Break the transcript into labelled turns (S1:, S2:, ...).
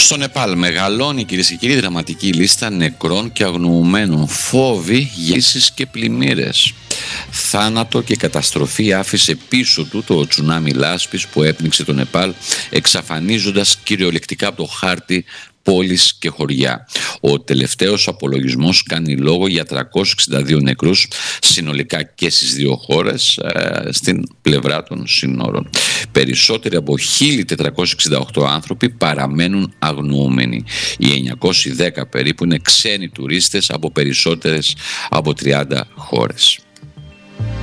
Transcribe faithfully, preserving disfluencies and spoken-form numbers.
S1: Στο Νεπάλ μεγαλώνει, κυρίες και κύριοι, δραματική λίστα νεκρών και αγνοουμένων. Φόβοι, γύσεις και πλημμύρες. Θάνατο και καταστροφή άφησε πίσω του το τσουνάμι λάσπης που έπνιξε το Νεπάλ, εξαφανίζοντας κυριολεκτικά από το χάρτη πόλεις και χωριά. Ο τελευταίος απολογισμός κάνει λόγο για τριακόσιους εξήντα δύο νεκρούς συνολικά και στις δύο χώρες, ε, στην πλευρά των συνόρων. Περισσότεροι από χίλια τετρακόσιοι εξήντα οκτώ άνθρωποι παραμένουν αγνοούμενοι. Οι εννιακόσιοι δέκα περίπου είναι ξένοι τουρίστες από περισσότερες από τριάντα χώρες.